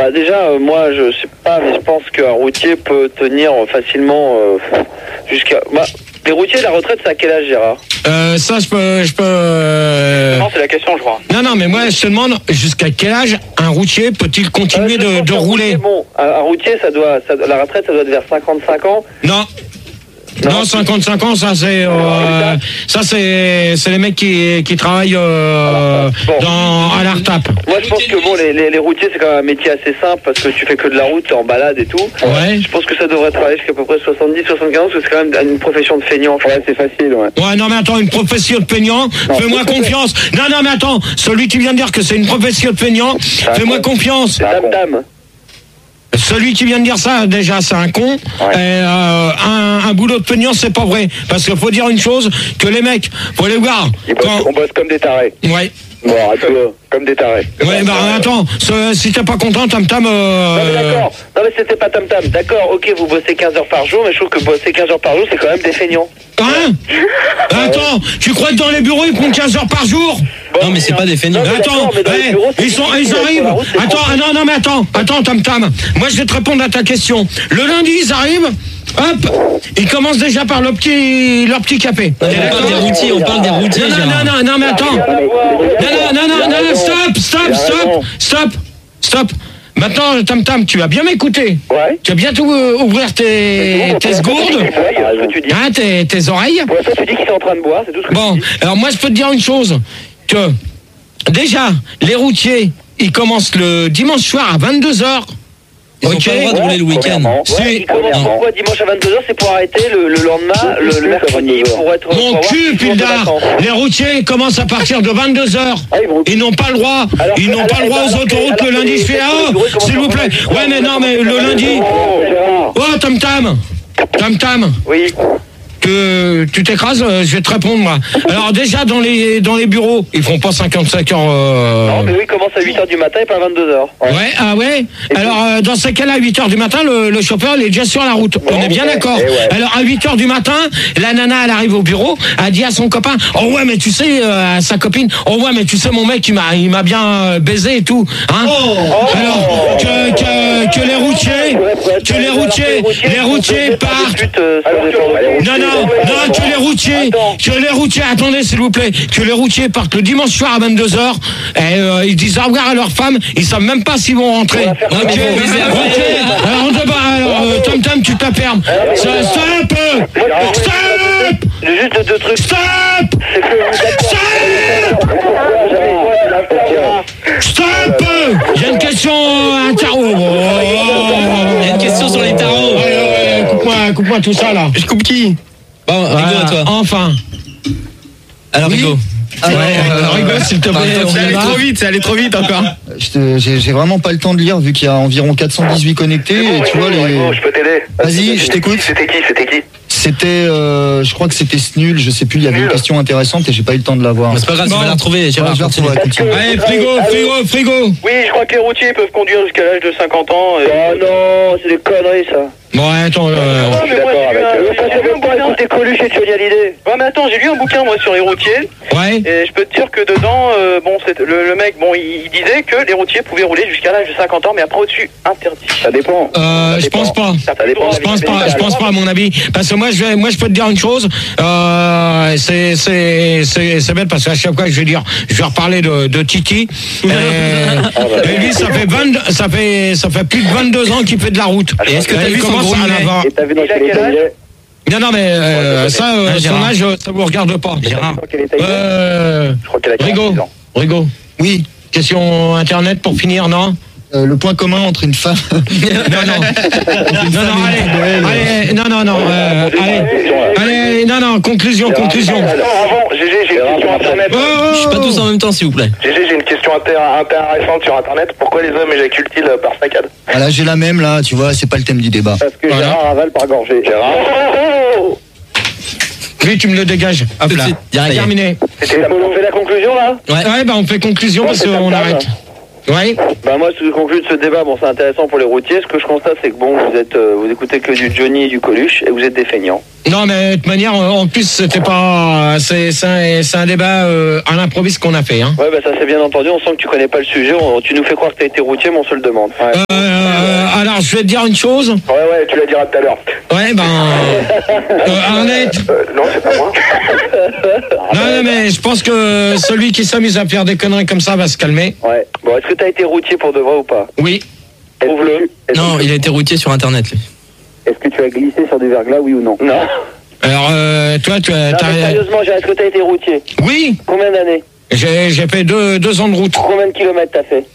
Bah déjà, moi je sais pas, mais je pense qu'un routier peut tenir facilement jusqu'à... Bah, les routiers, la retraite, c'est à quel âge, Gérard? Ça, je peux... Non, c'est la question, je crois. Non, mais moi, je te demande jusqu'à quel âge un routier peut-il continuer de rouler? Bon, un routier, la retraite, ça doit être vers 55 ans. Non, 55 ans, ça c'est les mecs qui travaillent à l'ARTAP. Moi, je pense que bon, les routiers, c'est quand même un métier assez simple parce que tu fais que de la route, t'es en balade et tout. Ouais. Je pense que ça devrait travailler jusqu'à peu près 70, 75, parce que c'est quand même une profession de feignant. Ouais, c'est facile, ouais. Ouais, non, mais attends, une profession de peignant, fais-moi confiance. Non, mais attends, celui qui vient de dire que c'est une profession de peignant, fais-moi confiance. C'est dame. Celui qui vient de dire ça, déjà, c'est un con. Ouais. Et, un boulot de peignant, c'est pas vrai. Parce qu'il faut dire une chose, que les mecs, faut les voir. On bosse comme des tarés. Ouais. Bon, comme des tarés. Ouais, bah attends, si t'es pas content, tam. Non, mais d'accord. Non, mais c'était pas tam. D'accord, ok, vous bossez 15 heures par jour, mais je trouve que bosser 15 heures par jour, c'est quand même des feignants. Hein? Attends, tu crois que dans les bureaux, ils prennent 15 heures par jour? Non, mais c'est pas des feignants. Attends, ils arrivent. Attends, non, mais attends, tam. Moi, je vais te répondre à ta question. Le lundi, ils arrivent. Hop, ils commencent déjà par leur petit café. On parle des routiers. Non, mais attends. Non, stop. Maintenant, Tam, tu vas bien m'écouter. Ouais. Tu vas bien ouvrir tes gourdes. Hein, tes oreilles. Pour l'instant, tu dis qu'ils sont en train de boire, c'est tout ce que Bon, tu dis. alors moi, je peux te dire une chose. Que, déjà, les routiers, ils commencent le dimanche soir à 22h. Ils ont pas le droit de rouler le week-end. Ouais, ils commencent pourquoi dimanche à 22h, c'est pour arrêter le lendemain, le mercredi, pour être... Mon cul, Pildar. Les routiers commencent à partir de 22h. Ils n'ont pas le droit. Ils n'ont pas le droit aux autoroutes le lundi. Je fais, s'il vous plaît. Ouais, mais non, mais le lundi. Oh, Tam. Oui. Que tu t'écrases, je vais te répondre, moi. Alors, déjà, dans les bureaux, ils font pas 55 heures. Non, mais oui, ils commencent à 8h du matin et pas à 22h. Ouais, ah ouais. Alors, dans ces cas-là, à 8h du matin, le chauffeur, il est déjà sur la route. On est bien d'accord. Alors, à 8h du matin, la nana, elle arrive au bureau, elle dit à son copain, oh ouais, mais tu sais, à sa copine, oh ouais, mais tu sais, mon mec, il m'a bien baisé et tout. Hein. Alors, que les routiers partent. Non, que les routiers, attendez s'il vous plaît, que les routiers partent le dimanche soir à 22h et ils disent au revoir à leur femme, ils savent même pas s'ils vont rentrer. Ok, alors on te bat, alors Tam, tu t'apermes. Stop. Juste deux trucs. Stop. Il y a une question un tarot. Il y a une question sur les tarots. Coupe-moi tout ça là. Je coupe qui? Bon, Rigo, toi. Enfin. Alors, Rigo. Rigo, s'il te plaît. C'est allé trop vite encore. J'ai vraiment pas le temps de lire vu qu'il y a environ 418 connectés et tu vois Je peux t'aider. Vas-y, je t'écoute. C'était qui? C'était, je crois que c'était nul, je sais plus, il y avait une question intéressante et j'ai pas eu le temps de la voir. C'est pas grave, tu vas la retrouver, Gérard. Je la retrouverai, continue. Allez, frigo. Oui, je crois que les routiers peuvent conduire jusqu'à l'âge de 50 ans. Oh non, c'est des conneries ça. Bon, attends. Non, mais moi j'ai lu un bouquin. T'es Coluche chez Johnny Hallyday. Ouais, mais attends, j'ai lu un bouquin moi sur les routiers. Ouais. Et je peux te dire que dedans, le mec, il disait que les routiers pouvaient rouler jusqu'à l'âge de 50 ans, mais après au-dessus, interdit. Ça dépend. Je pense pas. Je pense pas à mon avis. Parce que moi je peux te dire une chose. C'est bête parce qu'à chaque fois que je vais reparler de Titi. Et lui, ça fait plus de 22 ans qu'il fait de la route. Et est-ce que t'as vu son gros Et t'as vu dans quel état il est? Non, mais son âge, ça vous regarde pas. Gérard. Je crois qu'elle a 40 ans. Rigo. Oui, Question internet pour finir, non? le point commun entre une femme... Conclusion. Avant, GG, j'ai une question internet. Je suis pas tous en même temps, s'il vous plaît. GG, j'ai une question intéressante sur internet. Pourquoi les hommes éjaculent-ils par saccade? Voilà, j'ai la même là, tu vois, c'est pas le thème du débat. Parce que Gérard avale par gorgée. Gérard. Oui, tu me le dégages. Hop là. Terminé. On fait la conclusion là? Ouais, on fait conclusion parce qu'on arrête. Ouais. Bah moi, ce que je conclue de ce débat, bon, c'est intéressant pour les routiers. Ce que je constate, c'est que bon, vous écoutez que du Johnny et du Coluche, et vous êtes des feignants. Non, mais de toute manière, en plus, c'était pas. C'est un débat à l'improviste qu'on a fait. Hein. Ouais, bah ça c'est bien entendu. On sent que tu connais pas le sujet. Tu nous fais croire que t'as été routier, mais on se le demande. Ouais. Alors, je vais te dire une chose. Ouais, tu la diras tout à l'heure. Ouais, Arnett. Non, c'est pas moi. Non, mais je pense que celui qui s'amuse à faire des conneries comme ça va se calmer. Ouais. Bon, est-ce que t'as été routier pour de vrai ou pas? Oui. Prouve-le. Non, il a été routier sur Internet, lui. Est-ce que tu as glissé sur du verglas, oui ou non? Non. Alors, toi, tu as. Non, mais sérieusement, est-ce que t'as été routier? Oui. Combien d'années? J'ai fait 2 ans de route. Combien de kilomètres t'as fait?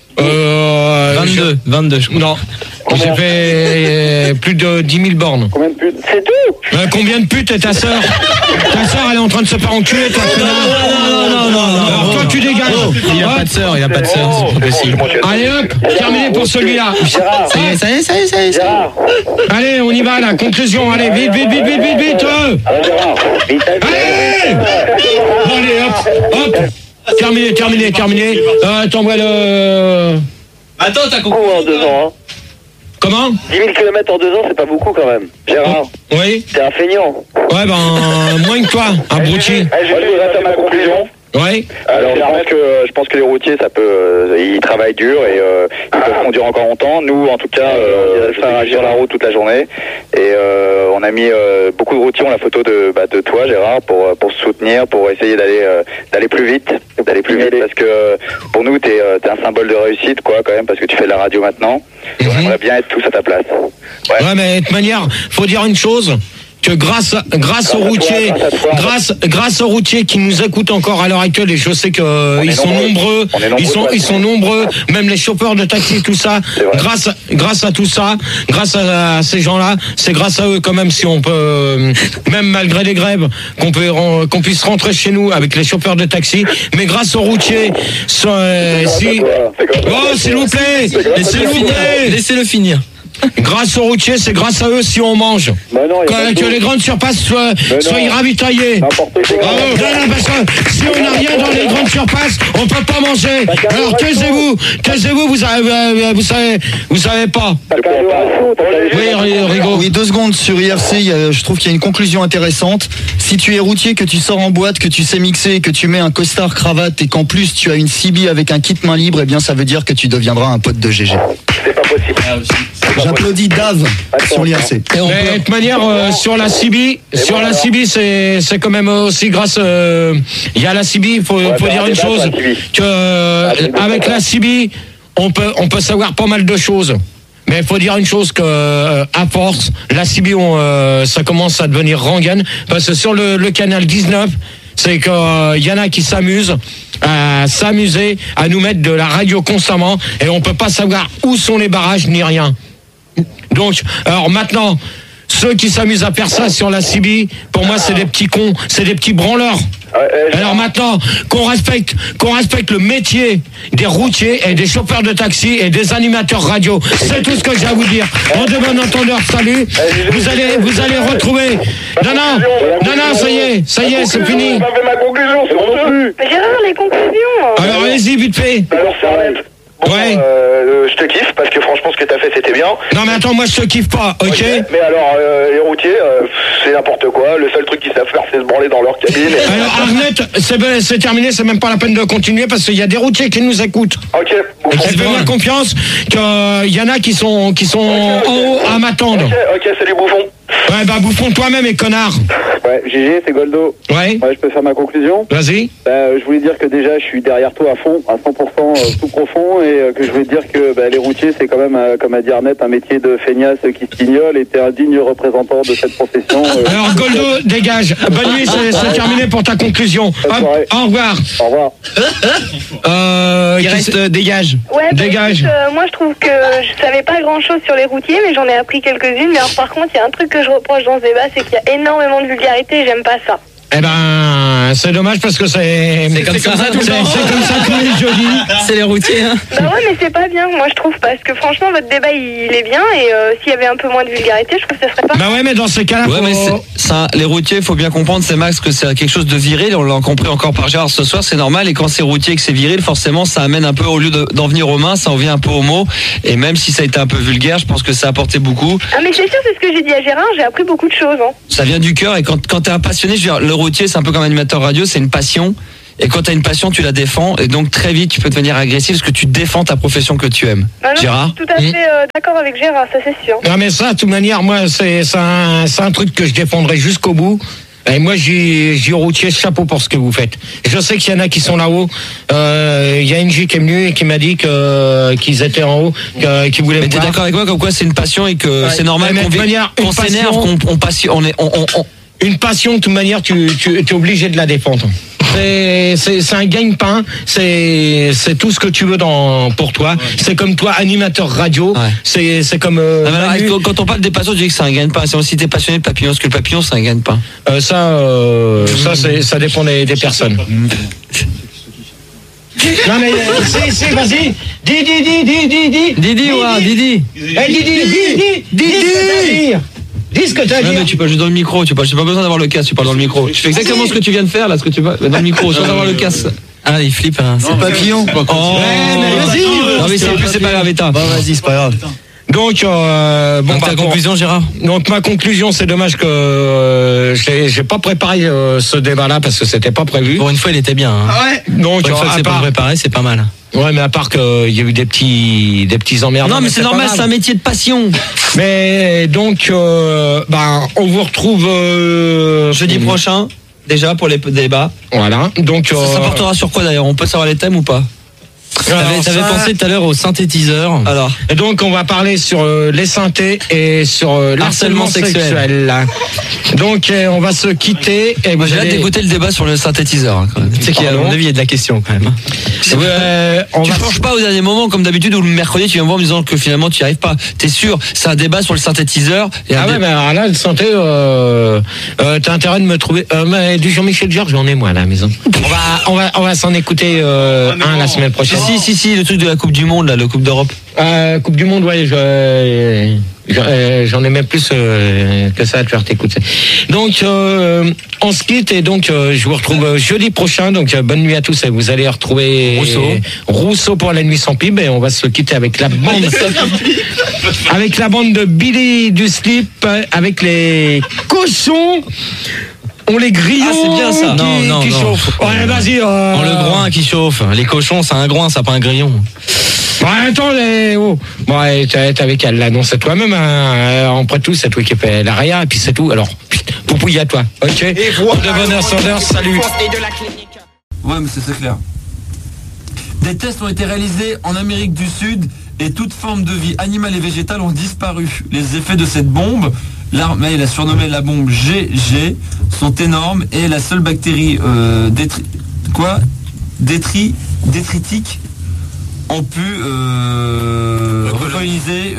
22, je crois. Non. J'ai fait plus de 10 000 bornes. Combien de putes? C'est tout? Combien de putes est ta sœur? Ta sœur, elle est en train de se faire enculer, toi, connard. Non. Alors toi, tu dégages. Il a pas de sœur, c'est pas possible. Allez hop, terminé pour celui-là. Gérard. Ça y est. Gérard. Allez, on y va, là. Conclusion, allez, vite. Gérard. Allez! Bon, allez, hop. Terminé. T'envoies le... Attends, t'as compris. En 2 ans, hein. Comment? 10 000 km en 2 ans, c'est pas beaucoup quand même. Gérard. Oui. T'es un feignant. Ouais, moins que toi, un broutier. Je voudrais faire ma conclusion. Ouais. Alors je pense que les routiers, ça peut, ils travaillent dur et ils peuvent conduire encore longtemps. Nous, en tout cas, je suis sur la route toute la journée et on a mis beaucoup de routiers ont la photo de toi, Gérard, pour se soutenir, pour essayer d'aller plus vite, parce que pour nous, t'es un symbole de réussite, quoi, quand même, parce que tu fais de la radio maintenant. Et on aimerait bien être tous à ta place. Ouais, mais de toute manière, faut dire une chose. Que grâce aux routiers, grâce aux routiers qui nous écoutent encore à l'heure actuelle, et je sais que ils sont nombreux, même les chauffeurs de taxi, tout ça, grâce à tout ça, grâce à ces gens-là, c'est grâce à eux quand même si on peut, même malgré les grèves, qu'on puisse rentrer chez nous avec les chauffeurs de taxi, mais grâce aux routiers, s'il vous plaît, Laissez-le finir. Grâce aux routiers, c'est grâce à eux si on mange. Que les grandes surfaces soient ravitaillées. Bravo. Non, parce que si on n'a rien dans les grandes surfaces, on peut pas manger. Alors taisez-vous, vous savez pas. Oui, Rigaud. Oui, 2 secondes sur IRC, je trouve qu'il y a une conclusion intéressante. Si tu es routier, que tu sors en boîte, que tu sais mixer, que tu mets un costard cravate et qu'en plus tu as une CB avec un kit main libre, eh bien ça veut dire que tu deviendras un pote de GG. C'est pas possible. J'applaudis Dave sur l'IRC. Mais de toute manière, sur la CB, c'est quand même aussi grâce. Il y a la CB, il faut dire une chose, que avec la CB, on peut savoir pas mal de choses. Mais il faut dire une chose que à force, la CB, ça commence à devenir rengaine, parce que sur le canal 19, c'est qu'il y en a qui s'amusent à s'amuser à nous mettre de la radio constamment et on peut pas savoir où sont les barrages ni rien. Donc, alors maintenant, ceux qui s'amusent à faire ça sur la CB, pour moi, c'est des petits cons, c'est des petits branleurs. Alors maintenant, qu'on respecte le métier des routiers et des chauffeurs de taxi et des animateurs radio. C'est tout ce que j'ai à vous dire. En de bon entendeur, salut. Vous allez retrouver. Non, ça y est, c'est fini. J'ai pas fait ma conclusion, c'est mon début. Gérard, les conclusions. Alors allez-y, vite fait. Alors ça arrête. Ouais. Je te kiffe parce que franchement ce que t'as fait c'était bien. Non mais attends, moi je te kiffe pas, ok? Mais alors les routiers c'est n'importe quoi. Le seul truc qu'ils savent faire c'est se branler dans leur cabine. Alors Arnett, c'est terminé, c'est même pas la peine de continuer parce qu'il y a des routiers qui nous écoutent. Ok. Et qui font confiance qu'il y en a qui sont en haut à m'attendre. Ok, salut bouffon. Ouais, bah bouffon toi-même et connard. Ouais, GG, c'est Goldo. Ouais. Je peux faire ma conclusion. Vas-y. Je voulais dire que déjà je suis derrière toi à fond, à 100% tout profond, et que je voulais dire que les routiers c'est quand même, comme a dit Arnett, un métier de feignasse qui se pignole, et t'es un digne représentant de cette profession. Alors Goldo, dégage. Bonne nuit, c'est terminé pour ta conclusion. Hop, au revoir. Au revoir. Il reste dégage. Ouais, dégage. Écoute, moi je trouve que je savais pas grand chose sur les routiers, mais j'en ai appris quelques-unes. Mais alors par contre, il y a un truc que je reproche dans ce débat, c'est qu'il y a énormément de vulgarité et j'aime pas ça. Eh ben, c'est dommage parce que c'est comme ça tout le temps. C'est comme ça tous les jeudis. C'est les routiers, hein. Bah ouais, mais c'est pas bien, moi je trouve, parce que franchement, votre débat il est bien et s'il y avait un peu moins de vulgarité, je trouve que ça serait pas. Bah ouais, mais dans ces cas-là, Ouais, mais ça, les routiers, il faut bien comprendre, c'est Max, que c'est quelque chose de viril. On l'a compris encore par Gérard ce soir, c'est normal. Et quand c'est routier et que c'est viril, forcément, ça amène un peu, au lieu d'en venir aux mains, ça en vient un peu aux mots. Et même si ça a été un peu vulgaire, je pense que ça a apporté beaucoup. Ah, mais c'est sûr, c'est ce que j'ai dit à Gérard, j'ai appris beaucoup de choses. Hein. Ça vient du cœur. Et quand t'es un passionné, je veux dire, le routier, c'est un peu comme animateur radio, c'est une passion. Et quand t'as une passion, tu la défends. Et donc, très vite, tu peux devenir agressif parce que tu défends ta profession que tu aimes. Ah non, Gérard? je suis tout à fait d'accord avec Gérard, ça c'est sûr. Non mais ça, de toute manière, moi, c'est un truc que je défendrai jusqu'au bout. Et moi, j'ai routier, chapeau pour ce que vous faites. Je sais qu'il y en a qui sont là-haut. Il y a NJ qui est venu et qui m'a dit qu'ils étaient en haut, qu'ils voulaient me Mais t'es voir. d'accord avec moi comme quoi c'est une passion et que c'est normal qu'on s'énerve, Une passion, de toute manière, tu es obligé de la défendre. C'est un gagne-pain, c'est tout ce que tu veux pour toi. Ouais. C'est comme toi, animateur radio, ouais. C'est comme... quand on parle des passions, tu dis que c'est un gagne-pain. C'est aussi t'es passionné de papillon, parce que le papillon, c'est un gagne-pain. Ça dépend des personnes. Non mais si, vas-y. Didi. Dis ce que t'as dit. Non mais tu parles juste dans le micro, j'ai pas besoin d'avoir le casque, tu parles dans le micro. Je fais exactement ce que tu viens de faire là, ce que tu vas dans le micro, sans avoir le casque. Ah, il flippe, hein. C'est papillon. Oh, mais vas-y. Non mais c'est pas grave, état. Bon, vas-y, c'est pas grave. Donc, ta conclusion, Gérard? Donc, ma conclusion, c'est dommage que j'ai pas préparé ce débat-là parce que c'était pas prévu. Pour une fois, il était bien. Hein. Ah ouais. Donc, une fois que c'est pas préparé, c'est pas mal. Ouais, mais à part qu'il y a eu des petits emmerdes. Non, mais c'est normal, c'est un métier de passion. Mais donc, on vous retrouve jeudi prochain. Déjà pour les débats. Voilà. Donc ça portera sur quoi d'ailleurs? On peut savoir les thèmes ou pas? T'avais pensé tout à l'heure au synthétiseur. Alors. Et donc on va parler sur les synthés et sur l'harcèlement sexuel. Donc on va se quitter. Et j'ai hâte d'écouter le débat sur le synthétiseur. Hein, quand même. Tu sais qu'à mon avis il y a de la question quand même. Tu penches pas au dernier moment comme d'habitude où le mercredi tu viens me voir en me disant que finalement tu n'y arrives pas. T'es sûr? C'est un débat sur le synthétiseur. Mais alors là le synthé, t'as intérêt de me trouver. Du Jean-Michel Jarre j'en ai moi à la maison. On va s'en écouter un la semaine prochaine. Si, le truc de la Coupe du Monde, là, la Coupe d'Europe. Coupe du Monde, ouais, j'en ai même plus que ça à te faire t'écouter. Donc, on se quitte et donc je vous retrouve jeudi prochain. Donc, bonne nuit à tous. Et vous allez retrouver Rousseau pour la nuit sans pib et on va se quitter avec la bande, avec la bande de Billy du Slip, avec les cochons. On les grillons. Ah, c'est bien ça. Qui chauffent. Ouais, vas-y. Le groin qui chauffe. Les cochons, c'est un groin, ça pas un grillon. Bon, attends, t'es avec elle, l'annonce à toi-même, hein. Après tout, c'est toi qui fais l'arrière, et puis c'est tout. Alors, poupouille à toi. Ok. Et voilà. De bonheur, Sanders, salut. Ouais, mais c'est clair. Des tests ont été réalisés en Amérique du Sud et toute forme de vie animale et végétale ont disparu. Les effets de cette bombe, l'armée l'a surnommée la bombe GG, sont énormes et la seule bactérie détritique ont pu recoloniser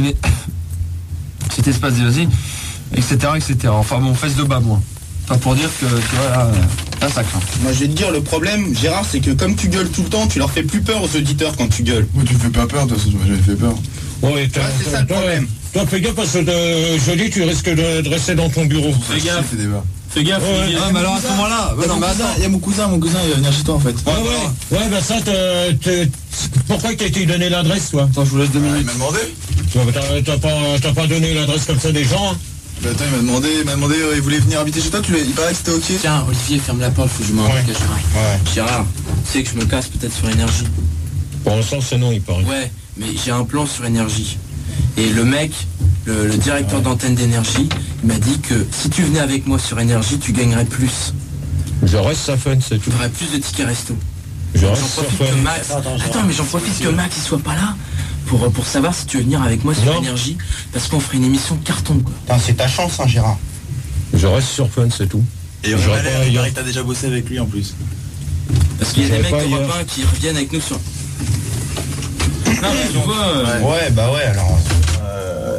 cet espace évasé, etc. Enfin bon, fesse de bas, moi. Pas pour dire que tu vois là ça craint. Moi je vais te dire, le problème, Gérard, c'est que comme tu gueules tout le temps, tu leur fais plus peur aux auditeurs quand tu gueules. Ouais, tu fais pas peur, toi, ça j'avais fait peur. Ouais, c'est ça le problème. Toi, fais gaffe parce que jeudi, tu risques de rester dans ton bureau. Fais gaffe. Fais gaffe. Ouais. Ah, mais alors à ce moment-là, il y a mon cousin, il vient chez toi en fait. Ouais, bah ça, pourquoi t'as été donné l'adresse, toi? Attends, je vous laisse 2 minutes. Il m'a demandé. T'as pas donné l'adresse comme ça des gens, hein? Bah attends, il m'a demandé, il voulait venir habiter chez toi, il paraît que c'était ok. Tiens, Olivier, ferme la porte, faut que je m'en cache. Gérard, tu sais que je me casse peut-être sur énergie. Pour l'instant, c'est non, il paraît. Ouais, mais j'ai un plan sur énergie. Et le mec, le directeur d'antenne d'énergie, il m'a dit que si tu venais avec moi sur énergie, tu gagnerais plus. Je reste ça fun, c'est tout. Tu aurais plus de tickets resto. J'en profite que Max. Attends, mais j'en profite que Max il soit pas là pour savoir si tu veux venir avec moi sur énergie, parce qu'on ferait une émission carton quoi. Putain, c'est ta chance, hein, Gérard. Je reste sur fun, c'est tout. Et il paraît que t'as déjà bossé avec lui en plus. Parce qu'il y a des mecs d'Europe 1 qui reviennent avec nous sur. Ouais, bah ouais, alors.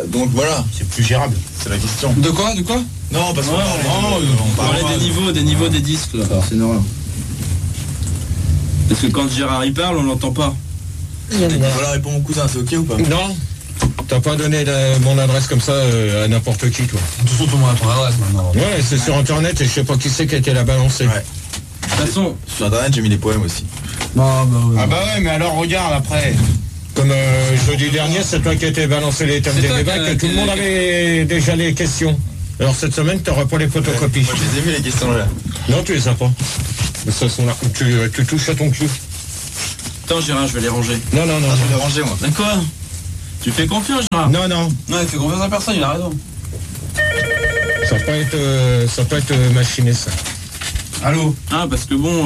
donc voilà, c'est plus gérable, c'est la question. De quoi Non, parce qu'on On parlait des niveaux des disques là. C'est normal. Parce que quand Gérard il parle, on l'entend pas. Voilà, réponds mon cousin, c'est ok ou pas? Non, t'as pas donné mon adresse comme ça à n'importe qui, toi. Tout le monde a ton adresse maintenant. Ouais, c'est sur internet et je sais pas qui c'est qui a été la balancer. Ouais. De toute façon, sur internet, j'ai mis les poèmes aussi. Ah bah ouais, mais alors regarde après. Comme jeudi dernier, c'est toi qui as été balancé les thèmes des débats, que tout le monde avait déjà les questions. Alors cette semaine, tu n'auras pas les photocopies. Moi, je les ai mis les questions là. Non, tu les as pas. Mais ça sont là. Tu touches à ton cul. attends Gérard, je vais les ranger. Non. Je vais les ranger moi. Quoi? Tu fais confiance Gérard? Non. Non, il fait confiance à personne, il a raison. Ça va pas être machiné, ça. Allô? Ah, parce que bon...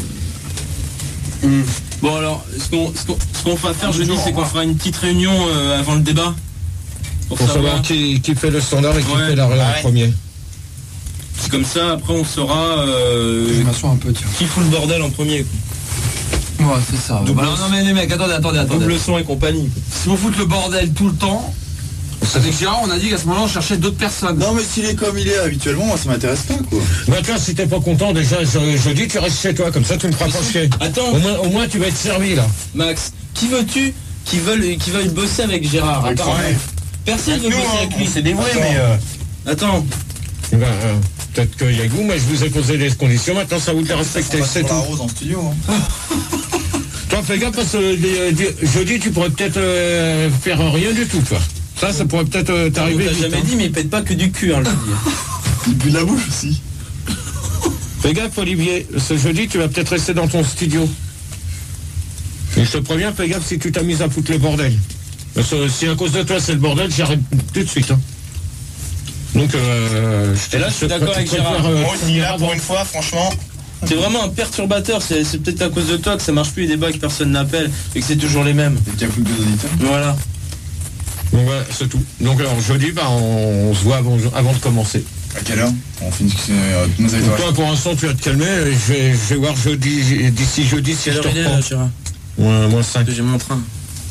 Bon alors, ce qu'on va faire jeudi, c'est qu'on fera une petite réunion avant le débat. Pour savoir qui fait le standard et qui fait la premier. C'est comme ça, après on saura Je m'assois un peu, tiens. qui fout le bordel en premier. Ouais, c'est ça. Non mais les mecs, attendez. Double son et compagnie. Si vous foutez le bordel tout le temps, avec Gérard, on a dit qu'à ce moment-là, on cherchait d'autres personnes. Non mais s'il est comme il est habituellement, moi ça m'intéresse pas quoi. Bah toi, si t'es pas content, déjà, je dis tu restes chez toi, comme ça tu me feras pas chier. Attends. Au moins tu vas être servi là. Max, qui veux-tu qui veulent bosser avec Gérard? Personne veut bosser avec lui. C'est dévoué, mais... Attends. Peut-être qu'il y a que vous, mais je vous ai posé des conditions, maintenant ça vous de les respecter, c'est tout. Rose en studio. Hein. Toi, fais gaffe parce que jeudi, tu pourrais peut-être faire rien du tout, toi. Ça pourrait peut-être t'arriver. T'as jamais dit, mais il pète pas que du cul, hein, je veux dire. Il pue de la bouche aussi. Fais gaffe, Olivier, ce jeudi, tu vas peut-être rester dans ton studio. Et je te préviens, fais gaffe si tu t'amuses à foutre le bordel. Parce que si à cause de toi c'est le bordel, j'arrête tout de suite. Hein. Donc, et là, je suis d'accord avec Gérard. Moi aussi, là, pour une fois, franchement... C'est vraiment un perturbateur, c'est peut-être à cause de toi que ça marche plus les débats, que personne n'appelle et que c'est toujours les mêmes. Et qu'il n'y a plus que 2 auditeurs. Voilà. Donc ouais, c'est tout. Donc alors jeudi, on se voit avant de commencer. À quelle heure? On finit nos toi pour l'instant tu vas te calmer, je vais voir d'ici jeudi si je te reprends. Moins 5. J'ai mon train.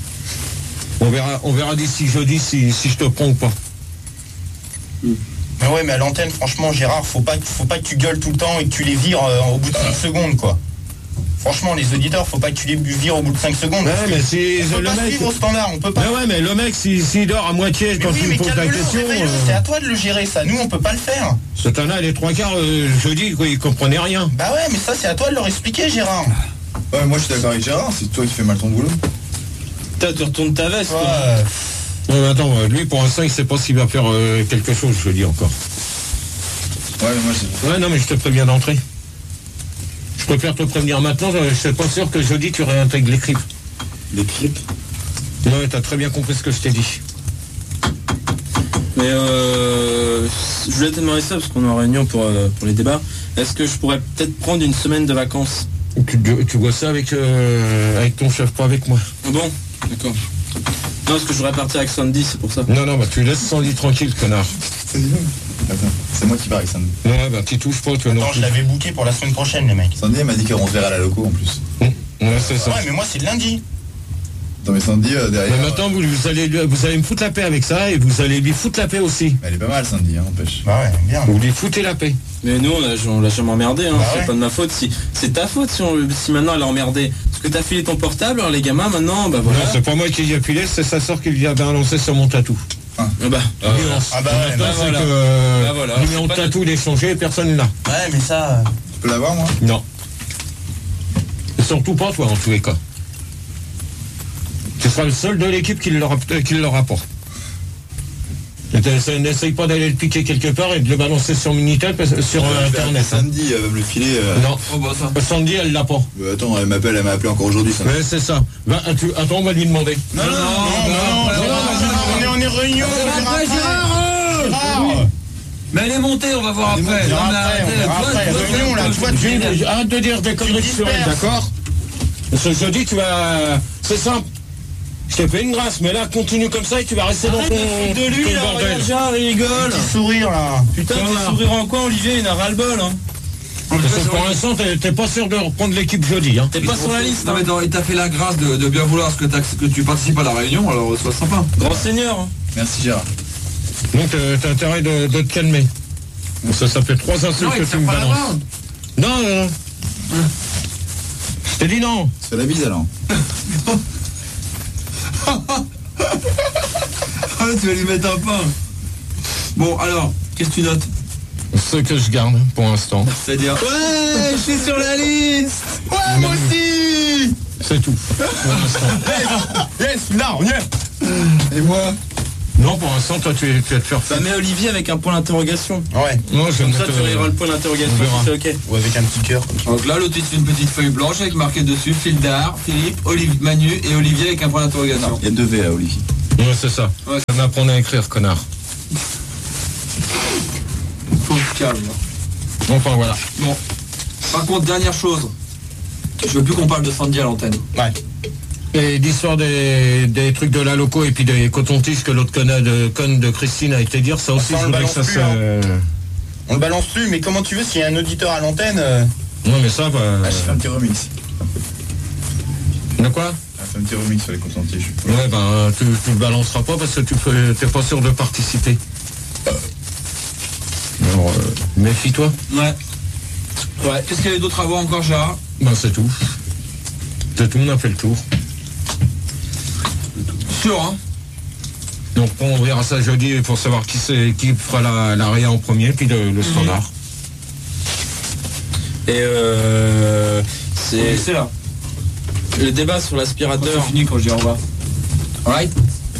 On verra d'ici jeudi si je te prends ou pas. Mais ouais, mais à l'antenne, franchement, Gérard, faut pas que tu gueules tout le temps et que tu les vires au bout de 5 secondes, quoi. Franchement, les auditeurs, faut pas que tu les vires au bout de 5 secondes. Ouais, mais si on peut pas suivre au standard, on peut pas. Mais ouais, mais le mec, s'il dort à moitié quand tu lui poses la question... C'est à toi de le gérer, ça. Nous, on peut pas le faire. Ce temps-là, les 3 quarts, jeudi, quoi, il comprenait rien. Bah ouais, mais ça, c'est à toi de leur expliquer, Gérard. Ouais, moi, je suis d'accord avec Gérard, c'est toi qui fais mal ton boulot. Putain, tu retournes ta veste, quoi. Ouais, mais attends, lui, pour l'instant, il sait pas s'il va faire quelque chose, je dis encore. Ouais, mais moi, c'est... Ouais, non, mais je te préviens d'entrée. Je préfère te prévenir maintenant, je suis pas sûr que jeudi tu réintègres les clips. Les clips? Ouais, t'as très bien compris ce que je t'ai dit. Mais je voulais te demander ça parce qu'on est en réunion pour les débats. Est-ce que je pourrais peut-être prendre une semaine de vacances? Tu vois ça avec ton chef, pas avec moi. Bon, d'accord. Non, parce que je voudrais partir avec Sandy, c'est pour ça. Non, bah tu laisses Sandy tranquille, connard. Attends, c'est moi qui pars avec Sandy. Ouais, bah tu touches pas, toi non. Attends, je l'avais booké pour la semaine prochaine, les mecs. Sandy, elle m'a dit qu'on se verra à la loco en plus. Ouais, c'est ça. Ouais, mais moi, c'est le lundi. Non, mais Sandy, derrière... Mais maintenant, vous allez me foutre la paix avec ça et vous allez lui foutre la paix aussi. Elle est pas mal, Sandy, hein, n'empêche. Bah ouais, bien. Vous lui foutez la paix. Mais nous, on l'a jamais emmerdé, hein. Bah C'est ouais. pas de ma faute. C'est ta faute si maintenant elle a emmerdé. Parce que t'as filé ton portable, alors les gamins, maintenant, bah voilà. Non, c'est pas moi qui lui ai filé, c'est sa soeur qui lui a balancé sur mon tatou. Ah bah Ah bah ouais, Maintenant, c'est voilà. que Bah voilà. le numéro de tatou, il est changé et personne là. Ouais, mais ça... Tu peux l'avoir, moi? Non. Et surtout pas toi, en tous les cas. Tu seras le seul de l'équipe qui l'aura pas. N'essaye pas d'aller le piquer quelque part et de le balancer sur Minitel, sur Internet. Sandy, elle va me le filer. Non, Sandy, elle l'a pas. Attends, elle m'a appelé encore aujourd'hui, ça. Ouais, c'est ça. Attends, on va lui demander. Non, on est en réunion. Gérard. Mais elle est montée, on va voir après. Réunion, là, toi, Arrête de dire des conneries sur elle, d'accord? Ce jeudi, tu vas... C'est simple. Je t'ai fait une grâce, mais là, continue comme ça et tu vas rester dans ton de lui, ton là, bordel. regarde, Gérard, il rigole. Petit sourire, là. Putain, tes sourires en quoi, Olivier, il a ras-le-bol, hein. Parce que pour l'instant, t'es pas sûr de reprendre l'équipe jeudi. Hein. T'es pas sur la liste. Non, mais il t'a fait la grâce de bien vouloir que tu participes à la réunion, alors sois sympa. Grand seigneur. Hein. Merci Gérard. Donc t'as intérêt de te calmer. Ça fait 3 insultes que tu me balances. Non. Je t'ai dit non. C'est la bise alors. Tu vas lui mettre un pain. Bon, alors, qu'est-ce que tu notes? Ce que je garde pour l'instant. C'est-à-dire... Ouais, je suis sur la liste. Ouais, moi aussi. C'est tout. Pour l'instant. Yes, là, on y est. Et moi? Non, pour l'instant, toi, tu vas te faire Ça met Olivier avec un point d'interrogation. Ouais. Moi, je Comme ça, tu verras le point d'interrogation. C'est ok. Ou avec un petit cœur. Donc là, l'autre c'est une petite feuille blanche avec marqué dessus Fildar, Philippe, Manu et Olivier avec un point d'interrogation. Il y a 2 V à Olivier. Ouais, c'est ça. Ouais. Ça m'apprendre à écrire, connard. Faut se calme. Enfin, voilà. Bon. Par contre, dernière chose. Je veux plus qu'on parle de Sandy à l'antenne. Ouais. Et l'histoire des trucs de la loco et puis des cotons-tiges que l'autre conne de Christine a été dire, ça aussi, je voudrais que ça se... On le balance plus, mais comment tu veux, s'il y a un auditeur à l'antenne... Non, mais ça va... Ah, j'ai fait un petit remix. De quoi? J'ai fait un petit remix sur les cotons-tiges. Ouais, ben, tu le balanceras pas parce que t'es pas sûr de participer. Alors, méfie-toi. Ouais. Qu'est-ce qu'il y avait d'autre à voir encore, Gérard? Ben, c'est tout. C'est tout, on a fait le tour. Sûr, hein? Donc on verra ça jeudi pour savoir qui fera la réa en premier, puis le standard. Et c'est là. Le débat sur l'aspirateur. C'est fini quand je dis au revoir. Alright.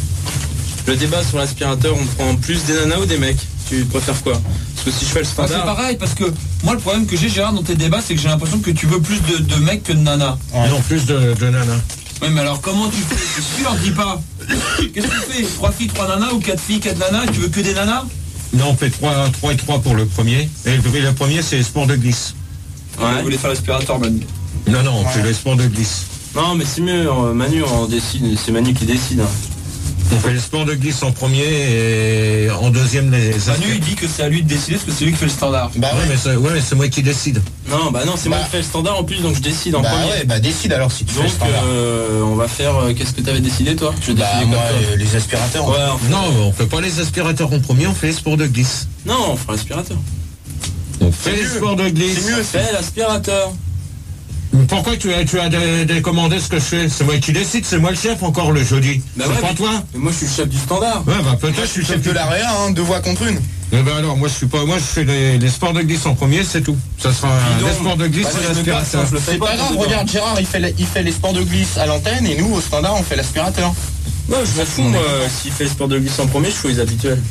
Le débat sur l'aspirateur, on prend plus des nanas ou des mecs? Tu préfères quoi? Parce que si je fais le standard... c'est pareil, parce que moi le problème que j'ai, Gérard, dans tes débats, c'est que j'ai l'impression que tu veux plus de mecs que de nanas. Ouais. Non, plus de nanas. Oui, mais alors comment tu fais? Si tu leur dis pas, qu'est-ce que tu fais? 3 filles, 3 nanas ou 4 filles, 4 nanas? Tu veux que des nanas? Non, on fait 3 et 3 pour le premier. Et le premier, c'est les sports de glisse. Ouais. Vous voulez faire l'aspirateur, Manu? Non, on fait les sports de glisse. Non, mais c'est mieux, Manu, on décide, c'est Manu qui décide. Hein. On fait les sports de glisse en premier et en deuxième les... Manu, il dit que c'est à lui de décider parce que c'est lui qui fait le standard. Bah ouais, mais c'est moi qui décide. Non, c'est moi qui fais le standard en plus, donc je décide en premier. Ouais, décide alors si tu fais le standard. On va faire... qu'est-ce que tu avais décidé, toi? Je moi, les aspirateurs. Ouais, non, on fait pas les aspirateurs en premier, on fait les sports de glisse. Non, on fera l'aspirateur. On fait les sports de glisse. C'est mieux, fais l'aspirateur. Pourquoi tu as décommandé ce que je fais? C'est moi qui décide, c'est moi le chef encore le jeudi. Bah c'est ouais, pas toi? Mais moi je suis le chef du standard. Ouais, peut-être je suis chef de la réa, 2 voix contre 1. Eh ben alors, moi je fais les sports de glisse en premier, c'est tout. Ça sera les sports de glisse et l'aspirateur. C'est pas grave, regarde Gérard, il fait les sports de glisse à l'antenne et nous au standard on fait l'aspirateur. Ouais, je m'en fous, moi, s'il fait les sports de glisse en premier, je fais les habituels.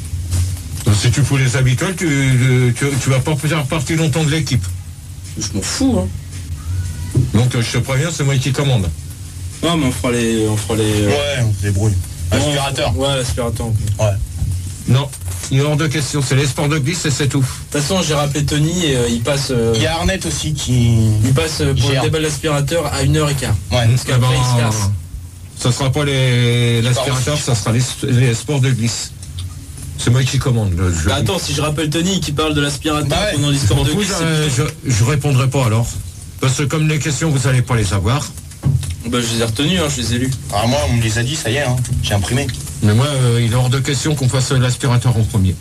Si tu fous les habituels, tu vas pas faire partie longtemps de l'équipe. Je m'en fous, hein. Donc je te préviens, c'est moi qui commande. Non, mais on fera les... Ouais, on se débrouille. Aspirateur. Ouais, l'aspirateur. Ouais. Non, il est hors de question, c'est les sports de glisse et c'est tout. De toute façon, j'ai rappelé Tony et il passe... Il y a Arnett aussi qui... Il passe pour le débat de l'aspirateur à 1h15. Ouais. Parce qu'après, il se casse. Ça sera pas l'aspirateur, ça sera les sports de glisse. C'est moi qui commande. Attends, si je rappelle Tony qui parle de l'aspirateur pendant l'histoire de glisse... Je répondrai pas alors. Parce que comme les questions, vous allez pas les avoir. Bah je les ai retenues, je les ai lues. Ah moi, on me les a dit, ça y est, j'ai imprimé. Mais moi, il est hors de question qu'on fasse l'aspirateur en premier.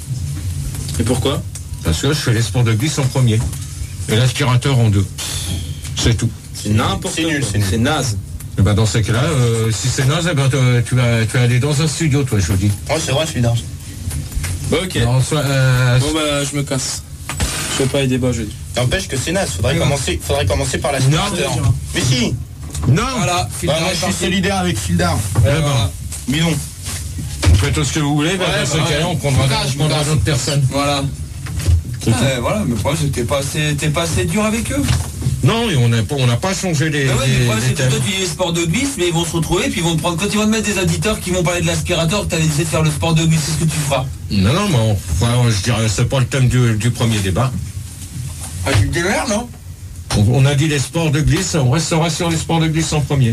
Et pourquoi? Parce que je fais les sports de glisse en premier. Et l'aspirateur en 2. C'est tout. C'est n'importe quoi. C'est naze. Et ben dans ces cas-là, si c'est naze, tu vas aller dans un studio, toi, je vous dis. Oh, c'est vrai, je suis dans. Bah ok. Alors, bon bah je me casse. Je fais pas les débats jeudi. N'empêche que c'est naze, faudrait commencer par l'aspirateur. Mais si. Non. Voilà, moi je suis solidaire avec Fildar. Voilà. Mais non. Vous faites tout ce que vous voulez, dans ce cas-là, on prendra d'autres personnes. Voilà. Voilà, mais le problème c'est que t'es pas assez dur avec eux. Non, et on n'a pas changé les. Le problème c'est que toi tu dis les sports de glisse, mais ils vont se retrouver, puis ils vont te prendre. Quand ils vont te mettre des auditeurs qui vont parler de l'aspirateur, que t'avais décidé de faire le sport de glisse, c'est ce que tu feras. Non, mais je dirais, c'est pas le thème du premier débat. Ah, tu démerdes, non? On a dit les sports de glisse, on restera sur les sports de glisse en premier.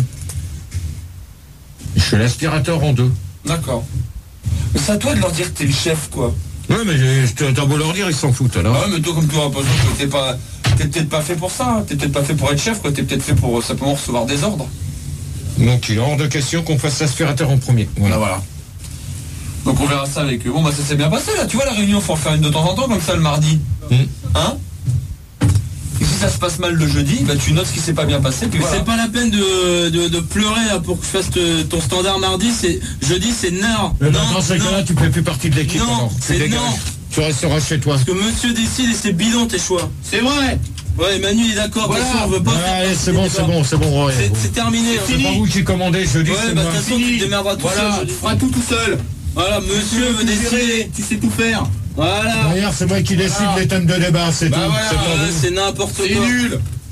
Je fais l'aspirateur en 2. D'accord. Mais c'est à toi de leur dire que t'es le chef, quoi. Ouais, mais t'as beau leur dire, ils s'en foutent alors. Ah ouais, mais toi, comme tu auras pas que t'es pas... t'es peut-être pas fait pour ça, hein. T'es peut-être pas fait pour être chef, quoi. T'es peut-être fait pour simplement recevoir des ordres. Donc il est hors de question qu'on fasse l'aspirateur en premier. Voilà. Donc on verra ça avec eux. Bon bah ça s'est bien passé là, tu vois la réunion, faut en faire une de temps en temps comme ça le mardi. Hein? Et si ça se passe mal le jeudi, bah tu notes ce qui s'est pas bien passé. Puis C'est pas la peine de pleurer là, pour que je fasse ton standard mardi, jeudi c'est non. Dans ces cas-là, tu fais plus partie de l'équipe. Non, c'est non. Tu resteras chez toi. Parce que monsieur décide et c'est bidon tes choix. C'est vrai. Ouais, Manu il est d'accord, Voilà. on veut pas. Allez, c'est bon. Ouais, C'est terminé. C'est pas vous qui commandez jeudi. Ouais, bah de toute façon tu te démerderas tout seul. Tu feras tout seul. Voilà, monsieur veut décider. Tu sais tout faire. Voilà. D'ailleurs, c'est moi qui décide les thèmes de débat, c'est tout. C'est n'importe quoi. C'est nul.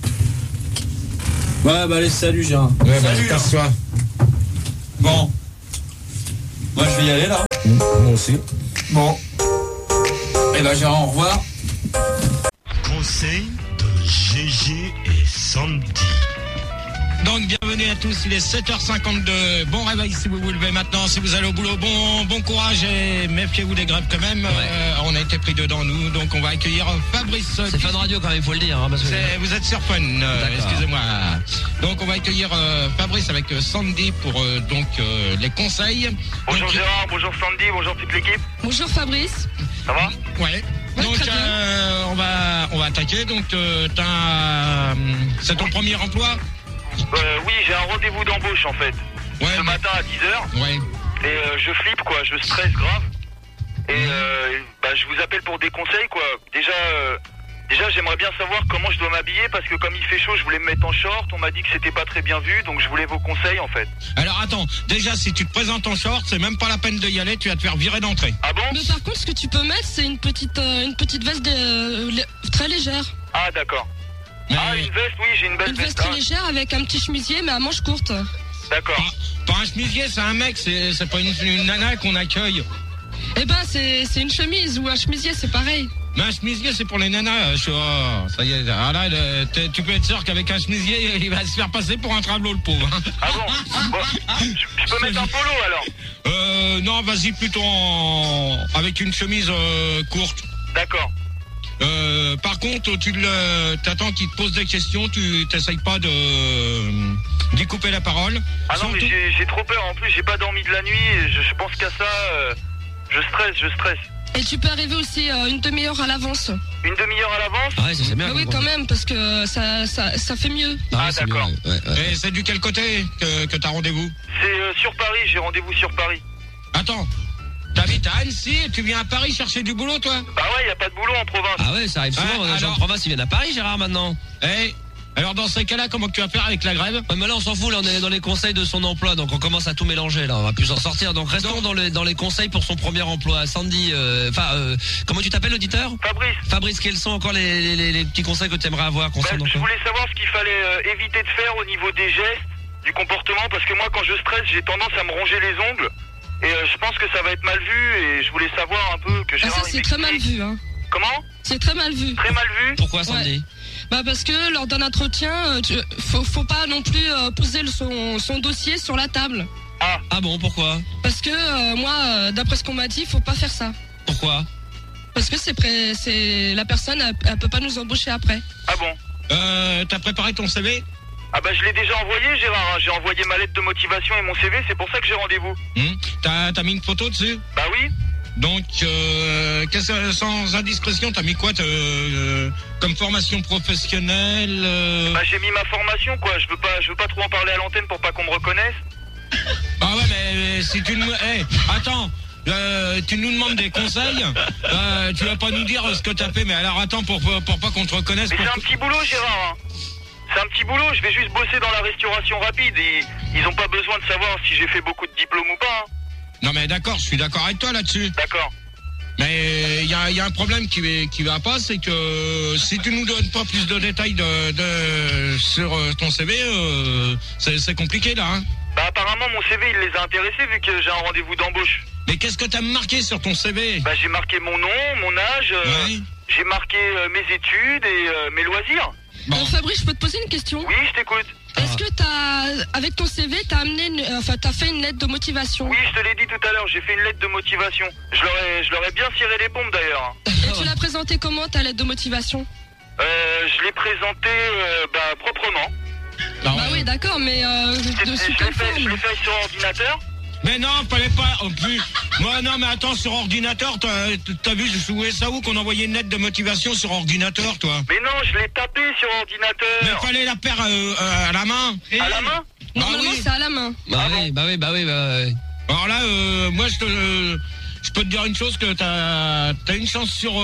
Ouais, bah allez, salut Gérard. Ouais, Salut, casse-toi. bon. Moi je vais y aller là. Moi aussi. Bon. Et bah Gérard, au revoir. Conseil de GG et Sandy. Donc bienvenue à tous, il est 7h52. Bon réveil si vous vous levez maintenant, si vous allez au boulot, bon courage et méfiez-vous des grèves quand même. On a été pris dedans nous, donc on va accueillir Fabrice. C'est Fun Radio quand même, il faut le dire. Hein, parce que... Vous êtes sur Fun, excusez-moi. Donc on va accueillir Fabrice avec Sandy pour les conseils. Bonjour donc, Gérard, bonjour Sandy, bonjour toute l'équipe. Bonjour Fabrice. Ça va? Ouais. Donc on va attaquer. Donc c'est ton premier emploi? Oui, j'ai un rendez-vous d'embauche en fait. Ce matin à 10h. Ouais. Et je flippe quoi, je stresse grave. Et je vous appelle pour des conseils quoi. Déjà j'aimerais bien savoir comment je dois m'habiller parce que comme il fait chaud, je voulais me mettre en short. On m'a dit que c'était pas très bien vu, donc je voulais vos conseils en fait. Alors attends, déjà si tu te présentes en short, c'est même pas la peine d'y aller, tu vas te faire virer d'entrée. Ah bon? Mais par contre, ce que tu peux mettre, c'est une petite veste très légère. Ah d'accord. Ah une veste, oui j'ai une belle Une veste très légère avec un petit chemisier mais à manches courtes. D'accord. Pas un chemisier, c'est un mec, c'est pas une nana qu'on accueille. Eh ben c'est une chemise ou un chemisier, c'est pareil. Mais un chemisier c'est pour les nanas, ça y est, tu peux être sûr qu'avec un chemisier il va se faire passer pour un travelot le pauvre. Ah bon, je peux mettre un polo alors? Non vas-y plutôt avec une chemise courte. D'accord. Par contre, t'attends qu'il te pose des questions, tu t'essayes pas d'y couper la parole. Ah non, mais j'ai trop peur. En plus, j'ai pas dormi de la nuit. Je pense qu'à ça. Je stresse. Et tu peux arriver aussi une demi-heure à l'avance. Une demi-heure à l'avance? Ah ouais, ça c'est bien. Oui, quand même, parce que ça fait mieux. Ah d'accord. Et c'est du quel côté que t'as rendez-vous? C'est sur Paris. J'ai rendez-vous sur Paris. Attends. T'habites à Annecy et tu viens à Paris chercher du boulot, toi? Bah ouais, y a pas de boulot en province. Ah ouais, ça arrive souvent, les gens de province ils viennent à Paris, Gérard, maintenant. Alors dans ces cas-là, comment tu vas faire avec la grève? Mais là on s'en fout, là on est dans les conseils de son emploi, donc on commence à tout mélanger, là on va plus en sortir. Donc restons dans les conseils pour son premier emploi. Sandy, comment tu t'appelles l'auditeur? Fabrice, quels sont encore les petits conseils que tu aimerais avoir concernant Je voulais savoir ce qu'il fallait éviter de faire au niveau des gestes, du comportement, parce que moi quand je stresse, j'ai tendance à me ronger les ongles. Et je pense que ça va être mal vu et je voulais savoir un peu que Gérard... ça c'est très mal vu hein. Comment? C'est très mal vu. Très mal vu? Pourquoi Sandy? Bah parce que lors d'un entretien, faut pas non plus poser son dossier sur la table. Ah bon, pourquoi? Parce que moi, d'après ce qu'on m'a dit, faut pas faire ça. Pourquoi? Parce que c'est la personne, elle peut pas nous embaucher après. Ah bon? T'as préparé ton CV? Ah bah je l'ai déjà envoyé Gérard, j'ai envoyé ma lettre de motivation et mon CV, c'est pour ça que j'ai rendez-vous. T'as mis une photo dessus? Bah oui. Donc, sans indiscrétion, t'as mis quoi comme formation professionnelle Bah j'ai mis ma formation quoi, je veux pas trop en parler à l'antenne pour pas qu'on me reconnaisse. Ah ouais mais si tu nous... attends, tu nous demandes des conseils, tu vas pas nous dire ce que t'as fait, mais alors attends pour pas qu'on te reconnaisse. Mais c'est un petit boulot Gérard, hein. C'est un petit boulot, je vais juste bosser dans la restauration rapide et ils ont pas besoin de savoir si j'ai fait beaucoup de diplômes ou pas. Hein. Non mais d'accord, je suis d'accord avec toi là-dessus. D'accord. Mais il y a un problème qui va pas, c'est que si tu nous donnes pas plus de détails sur ton CV, c'est compliqué là. Hein. Bah apparemment mon CV il les a intéressés vu que j'ai un rendez-vous d'embauche. Mais qu'est-ce que t'as marqué sur ton CV? Bah j'ai marqué mon nom, mon âge, j'ai marqué mes études et mes loisirs. Bon. Fabrice, je peux te poser une question? Oui, je t'écoute. Est-ce que avec ton CV, t'as fait une lettre de motivation? Oui, je te l'ai dit tout à l'heure, j'ai fait une lettre de motivation. Je leur ai bien ciré les pompes d'ailleurs. Et tu l'as présentée comment ta lettre de motivation? Je l'ai présenté proprement. Bah oui, d'accord, mais de sous quelle forme ? Je l'ai fait sur ordinateur. Mais non, fallait pas. En plus, moi non, mais attends, sur ordinateur, t'as vu, je jouais ça où qu'on envoyait une lettre de motivation sur ordinateur, toi. Mais non, je l'ai tapé sur ordinateur. Mais fallait la faire à la main. À la main ? Normalement, c'est à la main. Bah oui. Alors là, moi, je peux te dire une chose, que t'as une chance sur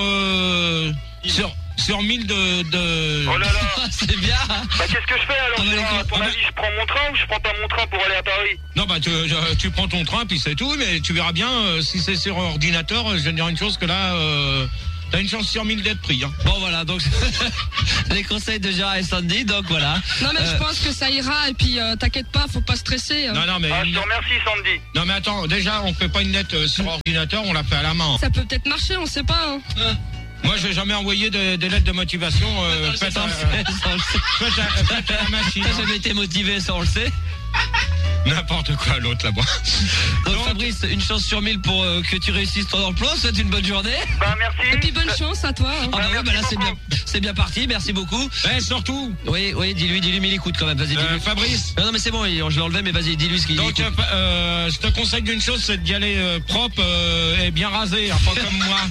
1000 de... Oh là là. C'est bien. Bah qu'est-ce que je fais alors Gérard ? À ton avis, je prends mon train ou je prends pas mon train pour aller à Paris ? Non, bah tu prends ton train, puis c'est tout, mais tu verras bien, si c'est sur ordinateur, je vais te dire une chose, que là... T'as une chance sur 1000 d'être pris. Hein. Bon voilà, donc les conseils de Gérard et Sandy, donc voilà. Non mais je pense que ça ira, et puis t'inquiète pas, faut pas stresser. Non mais... je te remercie Sandy. Non mais attends, déjà on fait pas une lettre sur ordinateur, on la fait à la main. Ça peut peut-être marcher, on sait pas. Hein. Moi j'ai jamais envoyé des lettres de motivation faites à la machine. T'as jamais été motivé, ça on le sait. N'importe quoi l'autre là-bas. Donc Fabrice, une chance sur 1000 pour que tu réussisses ton emploi. C'est une bonne journée. Bah merci. Et puis bonne chance à toi. Hein. Ah bah là c'est bien parti. Merci beaucoup. Surtout. Oui, dis-lui, mais il écoute quand même. Vas-y, dis-lui. Fabrice. Non mais c'est bon, je l'ai enlevé, mais vas-y, dis-lui ce qu'il dit. Donc je te conseille d'une chose, c'est d'y aller propre et bien rasé, hein, pas comme moi.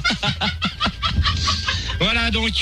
Voilà donc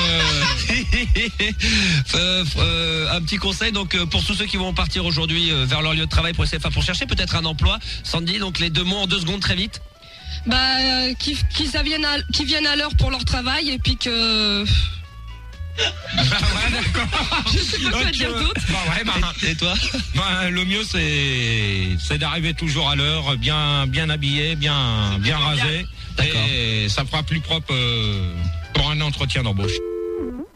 un petit conseil donc pour tous ceux qui vont partir aujourd'hui vers leur lieu de travail pour chercher peut-être un emploi. Sandy, donc les 2 mots en 2 secondes très vite. Bah qu'ils viennent à l'heure pour leur travail, et puis que... ouais, d'accord. Je sais pas quoi dire d'autre. Et toi? Le mieux c'est d'arriver toujours à l'heure, bien habillé, bien rasé. Et ça fera plus propre pour un entretien d'embauche.